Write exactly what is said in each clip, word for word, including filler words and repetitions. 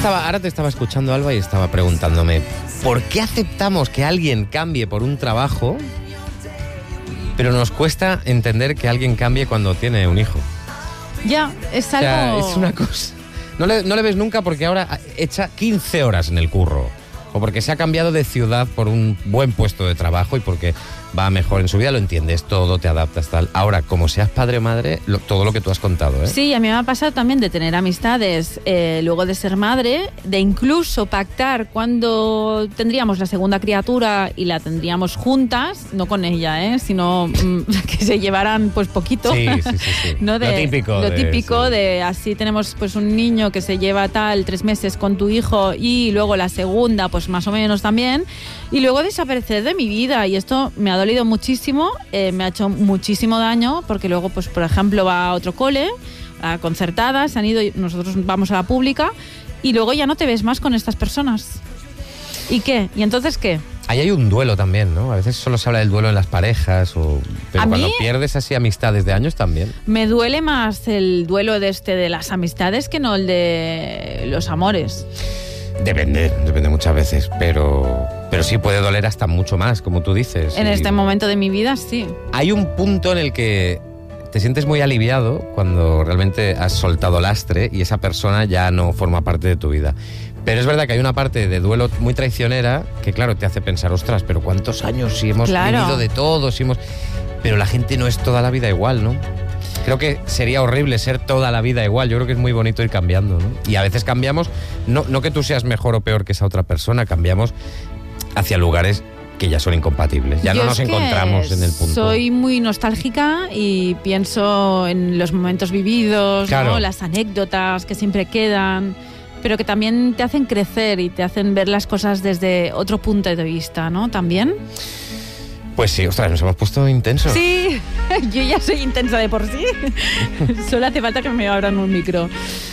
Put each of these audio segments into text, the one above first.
estaba, ahora te estaba escuchando, Alba, y estaba preguntándome, ¿por qué aceptamos que alguien cambie por un trabajo, pero nos cuesta entender que alguien cambie cuando tiene un hijo? Ya, es algo... O sea, es una cosa... No le, no le ves nunca porque ahora echa quince horas en el curro, o porque se ha cambiado de ciudad por un buen puesto de trabajo y porque va mejor en su vida, lo entiendes todo, te adaptas, tal. Ahora, como seas padre o madre, lo, todo lo que tú has contado, ¿eh? Sí, a mí me ha pasado también de tener amistades eh, luego de ser madre, de incluso pactar cuando tendríamos la segunda criatura y la tendríamos juntas, no con ella, ¿eh? Sino mm, que se llevaran pues poquito. Sí, sí, sí, sí. ¿No? De, lo típico. Lo de, típico sí. de así tenemos pues un niño que se lleva tal tres meses con tu hijo y luego la segunda pues más o menos también, y luego desaparecer de mi vida, y esto me ha dolido muchísimo, eh, me ha hecho muchísimo daño, porque luego, pues por ejemplo, va a otro cole, a concertadas, han ido, nosotros vamos a la pública, y luego ya no te ves más con estas personas. ¿Y qué? ¿Y entonces qué? Ahí hay un duelo también, ¿no? A veces solo se habla del duelo en las parejas, o... pero ¿A cuando mí? pierdes así amistades de años también. Me duele más el duelo de este de las amistades que no el de los amores. Depende, depende muchas veces, pero, pero sí puede doler hasta mucho más, como tú dices. En y este momento de mi vida, sí. hay un punto en el que te sientes muy aliviado cuando realmente has soltado lastre y esa persona ya no forma parte de tu vida. Pero es verdad que hay una parte de duelo muy traicionera que, claro, te hace pensar, ostras, pero ¿cuántos años si hemos Claro. vivido de todo? Si hemos... Pero la gente no es toda la vida igual, ¿no? Creo que sería horrible ser toda la vida igual. Yo creo que es muy bonito ir cambiando, ¿no? Y a veces cambiamos, no, no que tú seas mejor o peor que esa otra persona, cambiamos hacia lugares que ya son incompatibles. Ya Yo no nos es que encontramos en el punto. Soy muy nostálgica y pienso en los momentos vividos, Claro. ¿no? Las anécdotas que siempre quedan, pero que también te hacen crecer y te hacen ver las cosas desde otro punto de vista, ¿no? También. Pues sí, ostras, nos hemos puesto intensos. Sí, yo ya soy intensa de por sí. Solo hace falta que me abran un micro.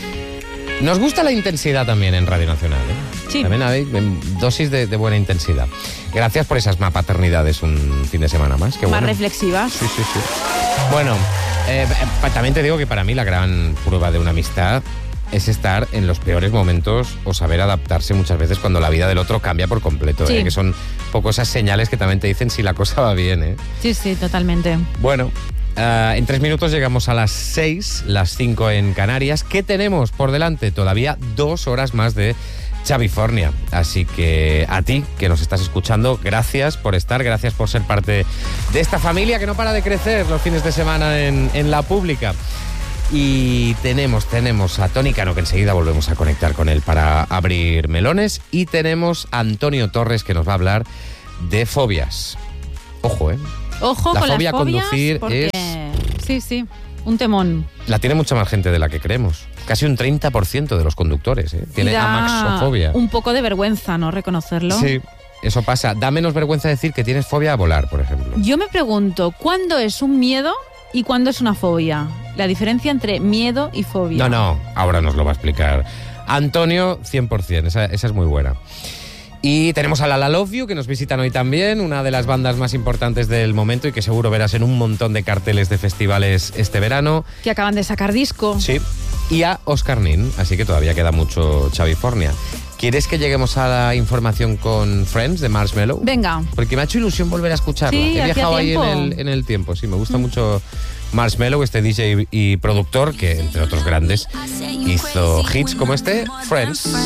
Nos gusta la intensidad también en Radio Nacional, ¿eh? Sí. También hay dosis de, de buena intensidad. Gracias por esas mapaternidades un fin de semana más. Qué Más bueno. reflexivas. Sí, sí, sí. Bueno, eh, eh, también te digo que para mí la gran prueba de una amistad es estar en los peores momentos o saber adaptarse muchas veces cuando la vida del otro cambia por completo, Sí. ¿eh? Que son un poco esas señales que también te dicen si la cosa va bien, ¿eh? Sí, sí, totalmente. Bueno, uh, en tres minutos llegamos a las seis, las cinco en Canarias. ¿Qué tenemos por delante? Todavía dos horas más de Chavifornia. Así que a ti, que nos estás escuchando, gracias por estar, gracias por ser parte de esta familia que no para de crecer los fines de semana en, en la pública. Y tenemos, tenemos a Tony Cano, que enseguida volvemos a conectar con él para abrir melones. Y tenemos a Antonio Torres, que nos va a hablar de fobias. Ojo, ¿eh? Ojo La con fobia las a fobias, conducir porque... es- Sí, sí, un temón. La tiene mucha más gente de la que creemos. Casi un treinta por ciento de los conductores, ¿eh? Tiene Y da amaxofobia. un poco de vergüenza, ¿no? Reconocerlo. Sí, eso pasa. Da menos vergüenza decir que tienes fobia a volar, por ejemplo. Yo me pregunto, ¿cuándo es un miedo y cuándo es una fobia? La diferencia entre miedo y fobia. No, no, ahora nos lo va a explicar Antonio, cien por ciento, esa, esa es muy buena. Y tenemos a La La Love You, que nos visitan hoy también, una de las bandas más importantes del momento y que seguro verás en un montón de carteles de festivales este verano. Que acaban de sacar disco. Sí. Y a Oscar Nin, así que todavía queda mucho Chavifornia. ¿Quieres que lleguemos a la información con Friends de Marshmello? Venga. Porque me ha hecho ilusión volver a escucharla. Sí, He hacía viajado ahí en tiempo. el, en el tiempo, sí, me gusta mm. mucho Marshmello, este D J y productor que, entre otros grandes, hizo hits como este, Friends.